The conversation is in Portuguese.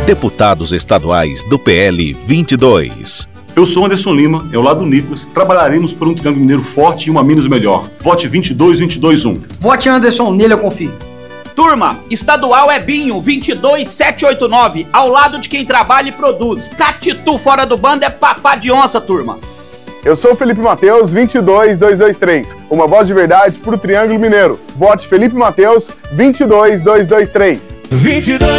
Deputados estaduais do PL 22. Eu sou Anderson Lima, ao lado do Nicolas, trabalharemos por um Triângulo Mineiro forte e uma Minas melhor. Vote 22-22-1. Vote Anderson, nele eu confio. Turma, estadual é Binho, 22789, ao lado de quem trabalha e produz. Catitu fora do bando é papá de onça, turma. Eu sou o Felipe Mateus, 22223. Uma voz de verdade pro Triângulo Mineiro. Vote Felipe Mateus, 22223.